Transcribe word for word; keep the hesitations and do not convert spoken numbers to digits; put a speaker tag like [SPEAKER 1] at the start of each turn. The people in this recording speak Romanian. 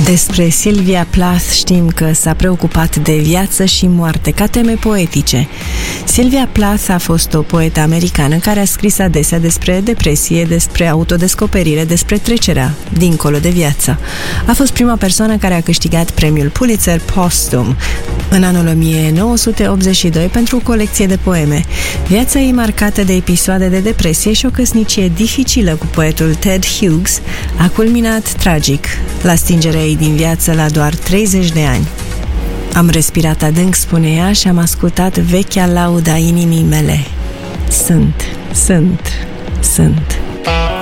[SPEAKER 1] Despre Sylvia Plath știm că s-a preocupat de viață și moarte ca teme poetice. Sylvia Plath a fost o poetă americană care a scris adesea despre depresie, despre autodescoperire, despre trecerea dincolo de viață. A fost prima persoană care a câștigat premiul Pulitzer postum în anul o mie nouă sute optzeci și doi pentru o colecție de poeme. Viața ei marcată de episoade de depresie și o căsnicie dificilă cu poetul Ted Hughes a culminat tragic la stingerea ei din viață la doar treizeci de ani. Am respirat adânc, spune ea, și am ascultat vechea lauda inimii mele. Sunt, sunt, sunt.